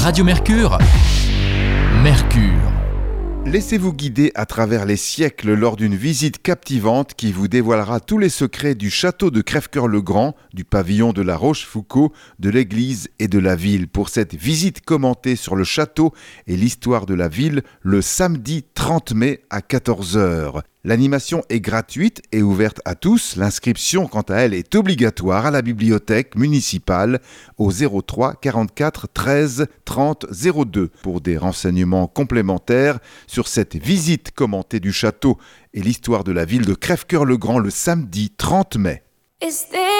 Radio Mercure, Mercure. Laissez-vous guider à travers les siècles lors d'une visite captivante qui vous dévoilera tous les secrets du château de Crèvecoeur-le-Grand, du pavillon de la Rochefoucauld, de l'église et de la ville. Pour cette visite commentée sur le château et l'histoire de la ville, le samedi 30 mai à 14h. L'animation est gratuite et ouverte à tous. L'inscription, quant à elle, est obligatoire à la bibliothèque municipale au 03 44 13 30 02 pour des renseignements complémentaires sur cette visite commentée du château et l'histoire de la ville de Crèvecoeur-le-Grand le samedi 30 mai.